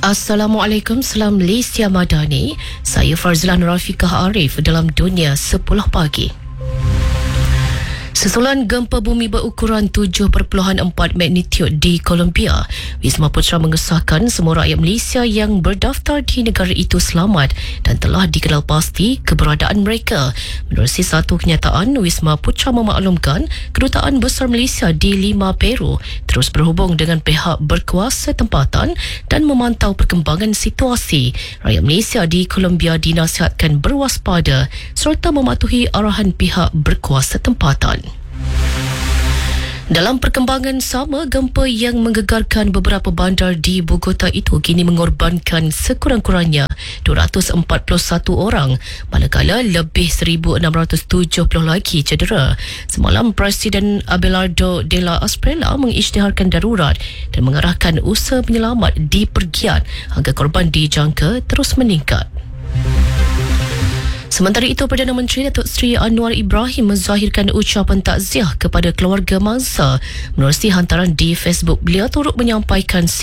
Assalamualaikum, salam Malaysia Madani. Saya Farzlan Rafiqah Arif dalam Dunia 10 Pagi. Susulan gempa bumi berukuran 7.4 magnitude di Colombia, Wisma Putra mengesahkan semua rakyat Malaysia yang berdaftar di negara itu selamat dan telah dikenal pasti keberadaan mereka. Menerusi satu kenyataan, Wisma Putra memaklumkan Kedutaan Besar Malaysia di Lima, Peru terus berhubung dengan pihak berkuasa tempatan dan memantau perkembangan situasi. Rakyat Malaysia di Colombia dinasihatkan berwaspada serta mematuhi arahan pihak berkuasa tempatan. Dalam perkembangan sama, gempa yang menggegarkan beberapa bandar di Bogota itu kini mengorbankan sekurang-kurangnya 241 orang, manakala lebih 1,670 lagi cedera. Semalam, Presiden Abelardo de la Espriella mengisytiharkan darurat dan mengarahkan usaha penyelamat di pergian agar korban dijangka terus meningkat. Sementara itu, Perdana Menteri Datuk Seri Anwar Ibrahim menzahirkan ucapan takziah kepada keluarga mangsa. Menerusi hantaran di Facebook, beliau turut menyampaikan